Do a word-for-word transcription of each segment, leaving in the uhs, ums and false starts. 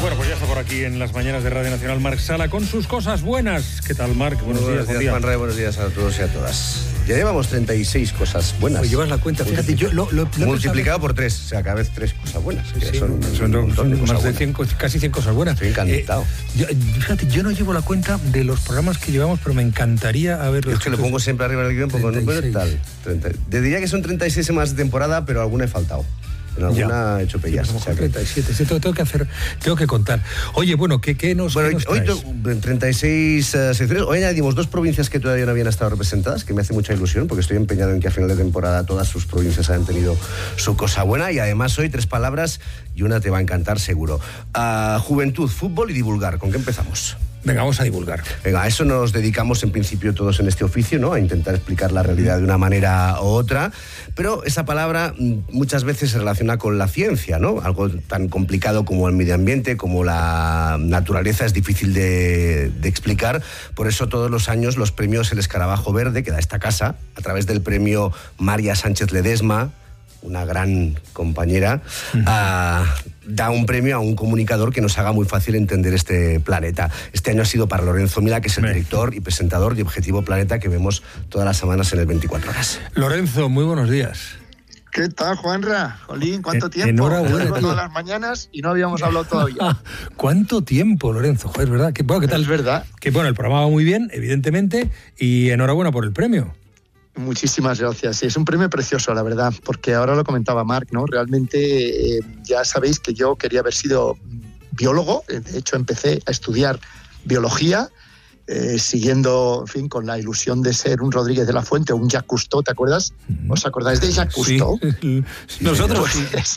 Bueno, pues ya está por aquí en las mañanas de Radio Nacional Marc Sala con sus cosas buenas. ¿Qué tal, Marc? Buenos, buenos días, días, Juan Ray, buenos días a todos y a todas. Ya llevamos treinta y seis cosas buenas. Pues llevas la cuenta, fíjate, yo lo, lo, lo multiplicado por tres, o sea, cada vez tres cosas buenas. Sí, que sí, son son, un montón de cosas más de buenas. cien, casi cien cosas buenas. Estoy encantado. Eh, yo, fíjate, yo no llevo la cuenta de los programas que llevamos, pero me encantaría haberlos. Es que lo pongo siempre arriba del guión porque no puede tal. treinta, te diría que son treinta y seis semanas de temporada, pero alguna he faltado. En alguna he hecho pellas. Sí, o sea que... treinta y siete, sí, tengo, tengo que hacer, tengo que contar. Oye, bueno, ¿qué, qué nos, bueno, ¿qué nos hoy traes? to, treinta y seis uh, secciones. Hoy añadimos dos provincias que todavía no habían estado representadas, que me hace mucha ilusión, porque estoy empeñado en que a final de temporada todas sus provincias hayan tenido su cosa buena. Y además hoy tres palabras y una te va a encantar seguro. Uh, juventud, fútbol y divulgar. ¿Con qué empezamos? Venga, vamos a divulgar. Venga, a eso nos dedicamos en principio todos en este oficio, ¿no? A intentar explicar la realidad de una manera u otra, pero esa palabra muchas veces se relaciona con la ciencia, ¿no? Algo tan complicado como el medio ambiente, como la naturaleza, es difícil de, de explicar. Por eso todos los años los premios El Escarabajo Verde, que da esta casa, a través del premio María Sánchez Ledesma, una gran compañera, uh-huh. uh, da un premio a un comunicador que nos haga muy fácil entender este planeta. Este año ha sido para Lorenzo Milá, que es el director y presentador de Objetivo Planeta, que vemos todas las semanas en el veinticuatro horas. Lorenzo, muy buenos días. ¿Qué tal, Juanra? Jolín, ¿cuánto en, tiempo? Enhorabuena. Todas las mañanas y no habíamos hablado todavía. ¿Cuánto tiempo, Lorenzo? Joder, ¿verdad? ¿Qué, bueno, ¿qué tal? Es verdad. Que bueno, el programa va muy bien, evidentemente, y enhorabuena por el premio. Muchísimas gracias. Sí, es un premio precioso, la verdad, porque ahora lo comentaba Marc, ¿no? Realmente eh, ya sabéis que yo quería haber sido biólogo. De hecho, empecé a estudiar biología, eh, siguiendo, en fin, con la ilusión de ser un Rodríguez de la Fuente o un Jacques Cousteau, ¿te acuerdas? ¿Os acordáis de Jacques Cousteau? Sí. Nosotros sí. Pues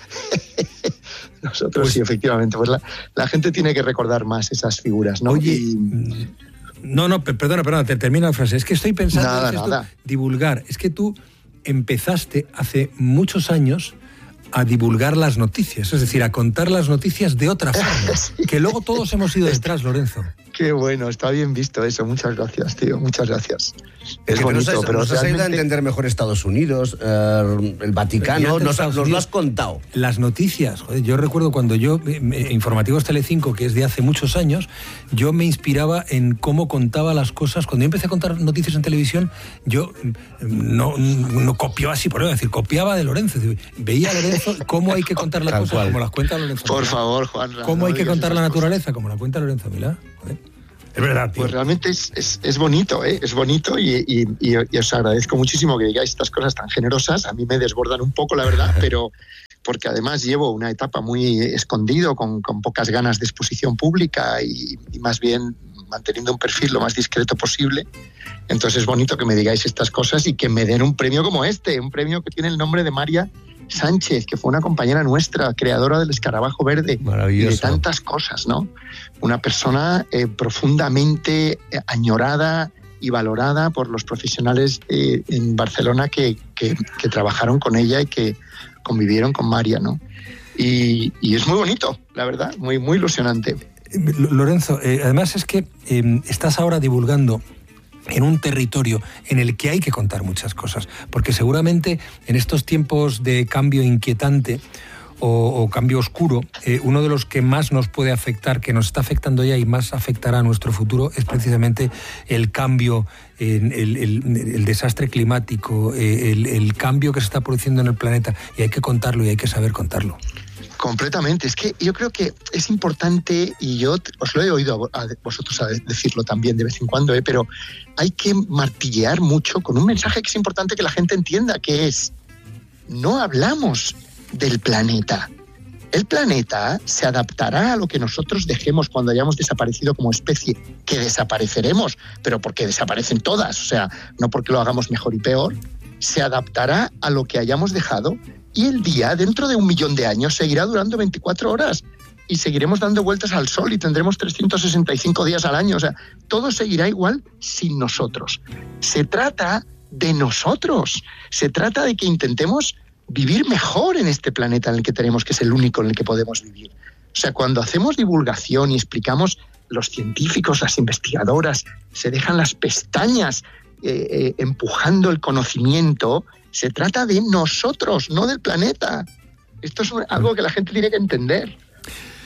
Nosotros pues, sí, efectivamente. Pues la, la gente tiene que recordar más esas figuras, ¿no? Oye, y, No, no, perdona, perdona, te termina la frase. Es que estoy pensando nada, en esto, nada. divulgar. Es que tú empezaste hace muchos años a divulgar las noticias, es decir, a contar las noticias de otra forma, sí. Que luego todos hemos ido detrás, Lorenzo. Qué bueno, está bien visto eso. Muchas gracias, tío, muchas gracias. Es, es bonito, nos has, pero nos realmente... has ayudado a entender mejor Estados Unidos, eh, el Vaticano, nos, nos lo has contado. Las noticias, joder, yo recuerdo cuando yo, eh, Informativos Telecinco, que es de hace muchos años, yo me inspiraba en cómo contaba las cosas. Cuando yo empecé a contar noticias en televisión, yo no, no copiaba así, por decir, copiaba de Lorenzo. Veía a Lorenzo cómo hay que contar las cosas, como las cuenta Lorenzo Por Milá. Por favor, Juan. Cómo no hay que contar la naturaleza, cosas. como la cuenta Lorenzo Milá. Joder. Es verdad, tío. Pues realmente es, es, es bonito, ¿eh? Es bonito y, y, y, y os agradezco muchísimo que digáis estas cosas tan generosas. A mí me desbordan un poco, la verdad, pero porque además llevo una etapa muy escondido, con, con pocas ganas de exposición pública y, y más bien manteniendo un perfil lo más discreto posible. Entonces es bonito que me digáis estas cosas y que me den un premio como este, un premio que tiene el nombre de María Sánchez, que fue una compañera nuestra, creadora del Escarabajo Verde. Maravilloso. Y de tantas cosas, ¿no? Una persona eh, profundamente añorada y valorada por los profesionales eh, en Barcelona que, que, que trabajaron con ella y que convivieron con María, ¿no? Y, y es muy bonito, la verdad, muy, muy ilusionante. Lorenzo, eh, además es que eh, estás ahora divulgando en un territorio en el que hay que contar muchas cosas, porque seguramente en estos tiempos de cambio inquietante o, o cambio oscuro, eh, uno de los que más nos puede afectar, que nos está afectando ya y más afectará a nuestro futuro, es precisamente el cambio, el, el, el, el desastre climático, el, el cambio que se está produciendo en el planeta, y hay que contarlo y hay que saber contarlo. Completamente. Es que yo creo que es importante, y yo os lo he oído a vosotros a decirlo también de vez en cuando, ¿eh? Pero hay que martillear mucho con un mensaje que es importante que la gente entienda, que es: no hablamos del planeta. El planeta se adaptará a lo que nosotros dejemos cuando hayamos desaparecido como especie, que desapareceremos, pero porque desaparecen todas, o sea, no porque lo hagamos mejor y peor. Se adaptará a lo que hayamos dejado. Y el día, dentro de un millón de años, seguirá durando veinticuatro horas y seguiremos dando vueltas al sol y tendremos trescientos sesenta y cinco días al año. O sea, todo seguirá igual sin nosotros. Se trata de nosotros. Se trata de que intentemos vivir mejor en este planeta en el que tenemos, que es el único en el que podemos vivir. O sea, cuando hacemos divulgación y explicamos, los científicos, las investigadoras, se dejan las pestañas eh, eh, empujando el conocimiento. Se trata de nosotros, no del planeta. Esto es algo que la gente tiene que entender.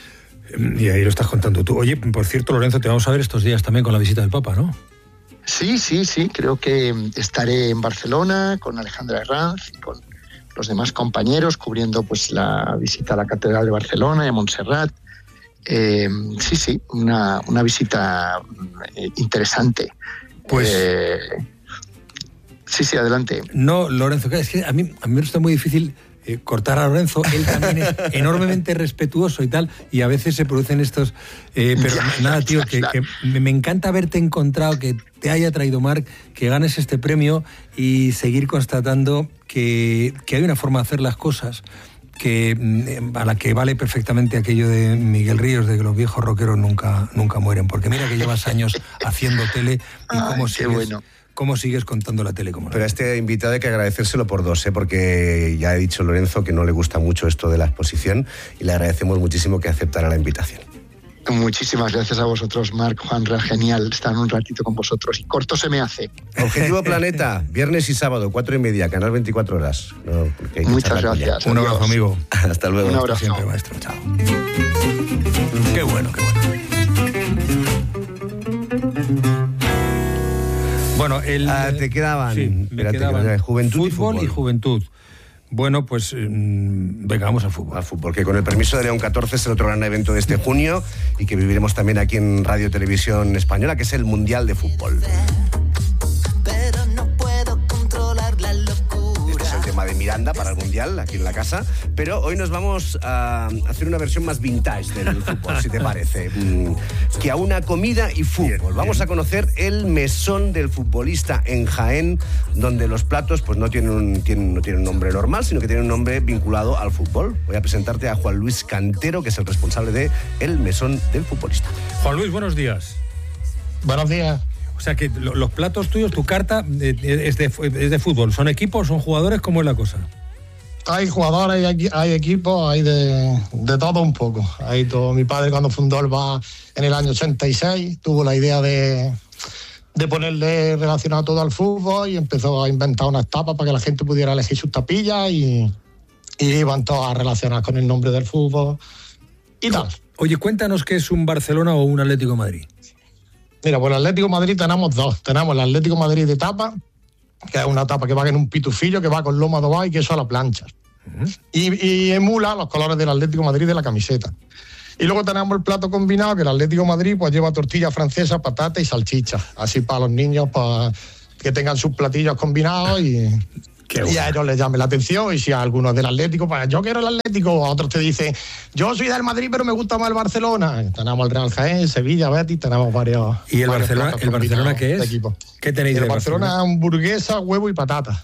Y ahí lo estás contando tú. Oye, por cierto, Lorenzo, te vamos a ver estos días también con la visita del Papa, ¿no? Sí, sí, sí. Creo que estaré en Barcelona con Alejandra Herranz y con los demás compañeros cubriendo pues la visita a la Catedral de Barcelona y a Montserrat. Eh, sí, sí, una, una visita eh, interesante. Pues... Eh, sí, sí, adelante. No, Lorenzo, es que a mí, a mí me está muy difícil eh, cortar a Lorenzo. Él también es enormemente respetuoso y tal, y a veces se producen estos... Eh, pero ya, nada, tío, que, que me encanta haberte encontrado, que te haya traído Marc, que ganes este premio y seguir constatando que, que hay una forma de hacer las cosas que a la que vale perfectamente aquello de Miguel Ríos, de que los viejos rockeros nunca, nunca mueren, porque mira que llevas años haciendo tele y cómo Ay, sigues, bueno. cómo sigues contando la tele. Como Pero a este invitado hay que agradecérselo por dos, ¿eh? Porque ya he dicho Lorenzo que no le gusta mucho esto de la exposición y le agradecemos muchísimo que aceptara la invitación. Muchísimas gracias a vosotros, Marc, Juanra, genial estar un ratito con vosotros. Y corto se me hace. Objetivo Planeta, viernes y sábado, cuatro y media, canal veinticuatro horas. No, muchas gracias. Un abrazo, amigo. Hasta luego. Un abrazo. Siempre, maestro. Chao. Qué bueno, qué bueno. Bueno, el... Ah, te quedaban, sí, me espérate, quedaban juventud fútbol y fútbol. y juventud. Bueno, pues mmm, venga, vamos al fútbol. Al fútbol, que con el permiso de León catorce es el otro gran evento de este junio y que viviremos también aquí en Radio Televisión Española, que es el Mundial de Fútbol. Pero no puedo controlar la locura. Este es el tema de Miranda para el Mundial, aquí en la casa. Pero hoy nos vamos a hacer una versión más vintage del fútbol, si te parece. Mm, que a una comida y fútbol. Vamos a conocer el mesón del futbolista en Jaén, donde los platos pues no tienen un, tienen, no tienen un nombre normal, sino que tienen un nombre vinculado al fútbol. Voy a presentarte a Juan Luis Cantero, que es el responsable de el mesón del futbolista. Juan Luis, buenos días. Buenos días. O sea que lo, los platos tuyos, tu carta eh, es, de, es de fútbol. ¿Son equipos, son jugadores? ¿Cómo es la cosa? Hay jugadores, hay, hay equipos, hay de, de todo un poco. Hay todo. Mi padre cuando fundó el B A en el año ochenta y seis tuvo la idea de, de ponerle relacionado todo al fútbol y empezó a inventar unas tapas para que la gente pudiera elegir sus tapillas y, y iban todas relacionadas con el nombre del fútbol y tal. Oye, cuéntanos qué es un Barcelona o un Atlético de Madrid. Mira, pues el Atlético de Madrid tenemos dos. Tenemos el Atlético de Madrid de tapa, que es una tapa que va en un pitufillo, que va con lomo adobado y queso a la plancha. Uh-huh. Y, y emula los colores del Atlético de Madrid de la camiseta. Y luego tenemos el plato combinado, que el Atlético de Madrid pues lleva tortilla francesa, patata y salchicha. Así para los niños, para que tengan sus platillos combinados y, y a ellos les llame la atención. Y si a algunos del Atlético, pues yo quiero el Atlético, a otros te dicen, yo soy del Madrid, pero me gusta más el Barcelona. Tenemos el Real Jaén, Sevilla, Betis, tenemos varios. ¿Y el varios Barcelona, el Barcelona qué es? ¿Qué tenéis el de Barcelona? Barcelona? Hamburguesa, huevo y patata.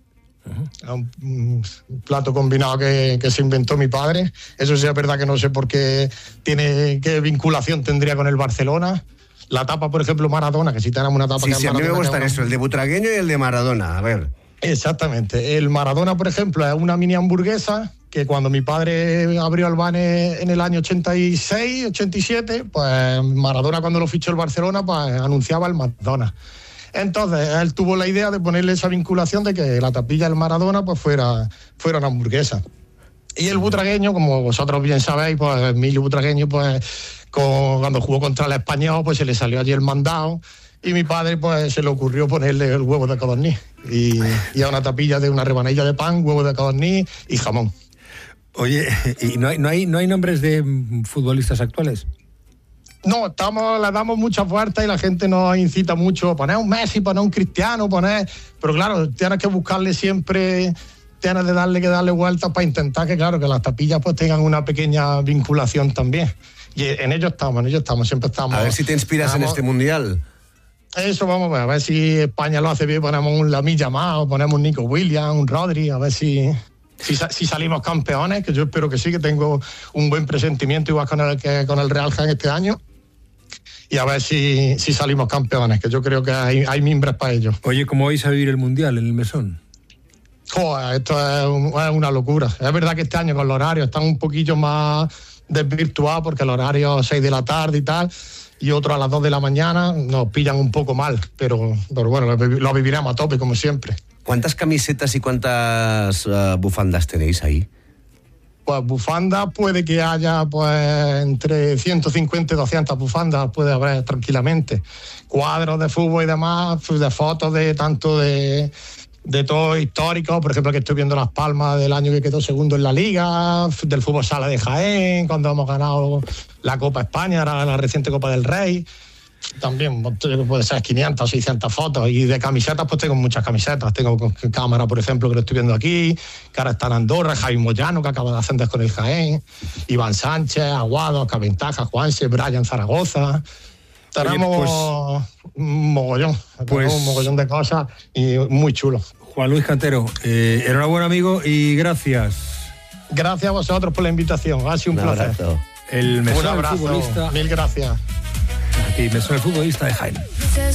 Uh-huh. Un, un plato combinado que, que se inventó mi padre. Eso sí es verdad que no sé por qué tiene, qué vinculación tendría con el Barcelona. La tapa, por ejemplo, Maradona, que si tenemos una tapa sí, que sí, es Maradona. Sí, a mí me gustan una... eso, el de Butragueño y el de Maradona, a ver. Exactamente. El Maradona, por ejemplo, es una mini hamburguesa que cuando mi padre abrió el B A N en el año ochenta y seis, ochenta y siete, pues Maradona cuando lo fichó el Barcelona, pues anunciaba el McDonald's. Entonces, él tuvo la idea de ponerle esa vinculación de que la tapilla del Maradona pues fuera, fuera una hamburguesa. Y el butragueño, como vosotros bien sabéis, pues Emilio Butragueño, pues con, cuando jugó contra el Español, pues se le salió allí el mandado y mi padre pues se le ocurrió ponerle el huevo de codorniz y, y a una tapilla de una rebanilla de pan, huevo de codorniz y jamón. Oye, ¿y no hay, no hay, no hay nombres de futbolistas actuales? No, estamos, le damos muchas vueltas y la gente nos incita mucho a poner un Messi, poner un Cristiano, poner... Pero claro, tienes que buscarle siempre, tienes de darle que darle vueltas para intentar que, claro, que las tapillas pues tengan una pequeña vinculación también. Y en ello estamos, en ello estamos, siempre estamos... A ver si te inspiras estamos, en este Mundial. Eso vamos a ver, a ver si España lo hace bien, ponemos un Lamine Yamal, o ponemos un Nico Williams, un Rodri, a ver si... Si, si salimos campeones, que yo espero que sí, que tengo un buen presentimiento igual con el, que con el Real Jaén este año. Y a ver si, si salimos campeones, que yo creo que hay, hay mimbres para ello. Oye, ¿cómo vais a vivir el Mundial en el mesón? Joder, esto es, un, es una locura. Es verdad que este año con los horarios están un poquillo más desvirtuados porque el horario es seis de la tarde y tal, y otro a las dos de la mañana nos pillan un poco mal, pero, pero bueno, lo, lo viviremos a tope como siempre. ¿Cuántas camisetas y cuántas uh, bufandas tenéis ahí? Pues bufandas puede que haya pues entre ciento cincuenta y doscientas bufandas, puede haber tranquilamente. Cuadros de fútbol y demás, de fotos de tanto de, de todo histórico, por ejemplo, que estoy viendo Las Palmas del año que quedó segundo en la Liga, del fútbol sala de Jaén, cuando hemos ganado la Copa España, la, la reciente Copa del Rey. También puede ser quinientas o seiscientas fotos. Y de camisetas, pues tengo muchas camisetas. Tengo Cámara, por ejemplo, que lo estoy viendo aquí, que ahora está en Andorra, Javi Moyano, que acaba de ascender con el Jaén, Iván Sánchez, Aguado, Caventaja, Juanse, Brian Zaragoza. Tenemos Oye, pues, un mogollón, pues, tenemos un mogollón de cosas y muy chulo. Juan Luis Cantero, eh, enhorabuena, amigo, y gracias. Gracias a vosotros por la invitación, ha sido un, un placer. Abrazo. El mesón un abrazo, futbolista. Mil gracias. Aquí, mesón el futbolista de Jaén.